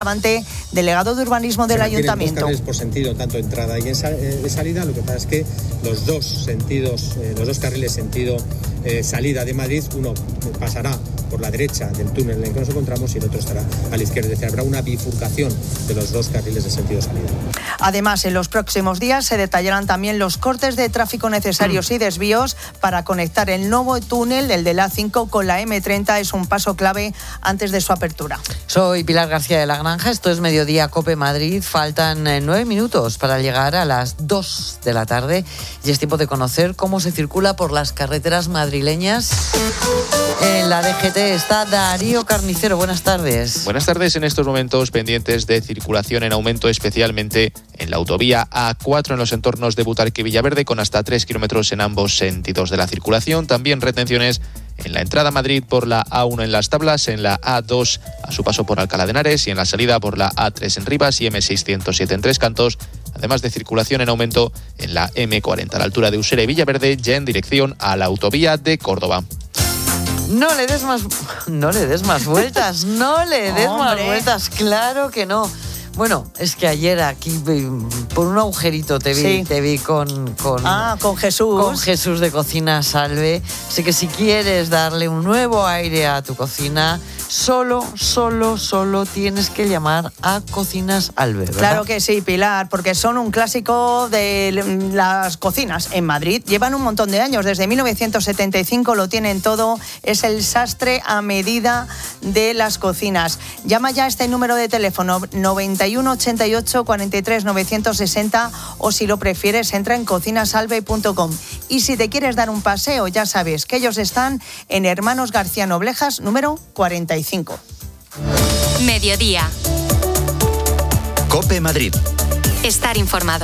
delegado de urbanismo del Ayuntamiento. Dos carriles por sentido, tanto entrada y de salida. Lo que pasa es que los dos carriles sentido salida de Madrid, uno pasará por la derecha del túnel en el que nos encontramos y el otro estará a la izquierda. Es decir, habrá una bifurcación de los dos carriles de sentido salida. Además, en los próximos días se detallarán también los cortes de tráfico necesarios y desvíos para conectar el nuevo túnel, el de la A5, con la M30. Es un paso clave antes de su apertura. Soy Pilar García de la Granja, esto es Mediodía Cope Madrid. Faltan 9 minutos para llegar a las 2 de la tarde y es tiempo de conocer cómo se circula por las carreteras madrileñas. En la DGT está Darío Carnicero, buenas tardes. Buenas tardes. En estos momentos pendientes de circulación en aumento, especialmente en la autovía A4 en los entornos de Butarque y Villaverde, con hasta 3 kilómetros en ambos sentidos de la circulación. También retenciones en la entrada a Madrid por la A1 en Las Tablas, en la A2 a su paso por Alcalá de Henares y en la salida por la A3 en Rivas y M607 en Tres Cantos, además de circulación en aumento en la M40 a la altura de Usera y Villaverde, ya en dirección a la autovía de Córdoba. No le des más vueltas, claro que no. Bueno, es que ayer aquí por un agujerito te vi con Jesús. Con Jesús de Cocina Salve. Así que si quieres darle un nuevo aire a tu cocina, solo tienes que llamar a Cocinas Alve, ¿verdad? Claro que sí, Pilar, porque son un clásico de las cocinas en Madrid. Llevan un montón de años, desde 1975 lo tienen todo. Es el sastre a medida de las cocinas. Llama ya a este número de teléfono 91 88 43 960 o si lo prefieres entra en cocinasalve.com. Y si te quieres dar un paseo, ya sabes que ellos están en Hermanos García Noblejas, número 45. Mediodía. Cope Madrid. Estar informado.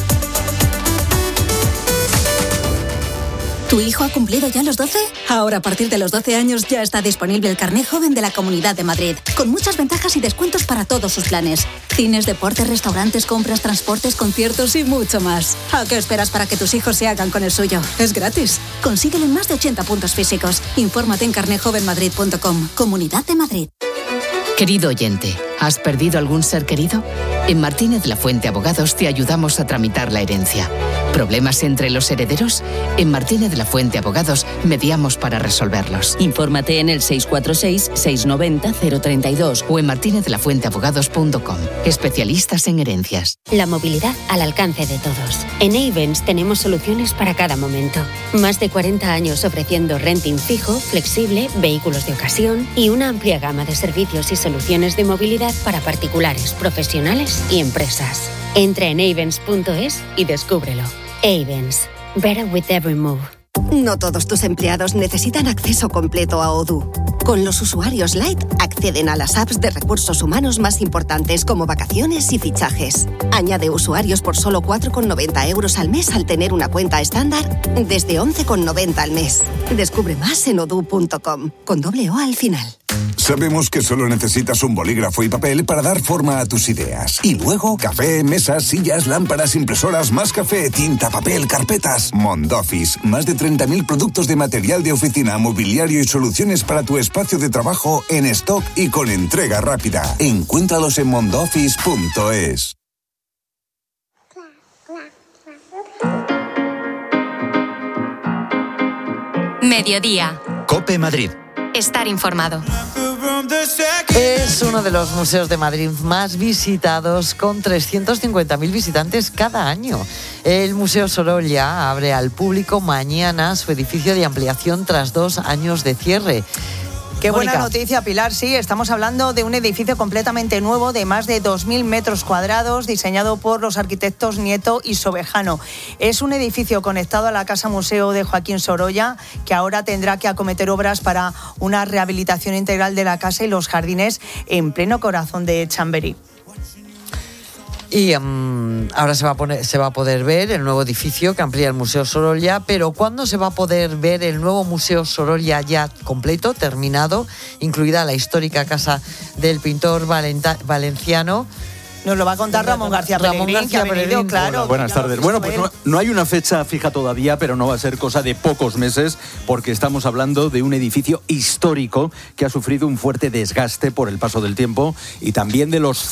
¿Tu hijo ha cumplido ya los 12? Ahora, a partir de los 12 años, ya está disponible el Carné Joven de la Comunidad de Madrid, con muchas ventajas y descuentos para todos sus planes. Cines, deportes, restaurantes, compras, transportes, conciertos y mucho más. ¿A qué esperas para que tus hijos se hagan con el suyo? Es gratis. Consíguelo en más de 80 puntos físicos. Infórmate en carnejovenmadrid.com. Comunidad de Madrid. Querido oyente, ¿has perdido algún ser querido? En Martínez de la Fuente Abogados te ayudamos a tramitar la herencia. ¿Problemas entre los herederos? En Martínez de la Fuente Abogados mediamos para resolverlos. Infórmate en el 646-690-032 o en martinezelafuenteabogados.com. Especialistas en herencias. La movilidad al alcance de todos. En Ayvens tenemos soluciones para cada momento. Más de 40 años ofreciendo renting fijo, flexible, vehículos de ocasión y una amplia gama de servicios y soluciones de movilidad para particulares, profesionales y empresas. Entra en Ayvens.es y descúbrelo. Ayvens. Better with every move. No todos tus empleados necesitan acceso completo a Odoo. Con los usuarios Lite acceden a las apps de recursos humanos más importantes como vacaciones y fichajes. Añade usuarios por solo 4,90 € al mes al tener una cuenta estándar desde 11,90 al mes. Descubre más en odoo.com con doble O al final. Sabemos que solo necesitas un bolígrafo y papel para dar forma a tus ideas. Y luego, café, mesas, sillas, lámparas, impresoras, más café, tinta, papel, carpetas. Mondoffice, más de 30.000 productos de material de oficina, mobiliario y soluciones para tu espacio de trabajo en stock y con entrega rápida. Encuéntralos en mondoffice.es. Mediodía. Cope Madrid. Estar informado. Es uno de los museos de Madrid más visitados, con 350.000 visitantes cada año. El Museo Sorolla abre al público mañana su edificio de ampliación tras 2 años de cierre. Qué buena noticia, Pilar. Sí, estamos hablando de un edificio completamente nuevo de más de 2.000 metros cuadrados, diseñado por los arquitectos Nieto y Sobejano. Es un edificio conectado a la Casa Museo de Joaquín Sorolla, que ahora tendrá que acometer obras para una rehabilitación integral de la casa y los jardines en pleno corazón de Chamberí. Y ahora se va a poder ver el nuevo edificio que amplía el Museo Sorolla, pero ¿cuándo se va a poder ver el nuevo Museo Sorolla ya completo, terminado, incluida la histórica casa del pintor valenciano? Nos lo va a contar Ramón García Pellegrín, que ha venido, claro. Hola, buenas tardes. Bueno, pues no hay una fecha fija todavía, pero no va a ser cosa de pocos meses, porque estamos hablando de un edificio histórico que ha sufrido un fuerte desgaste por el paso del tiempo y también de los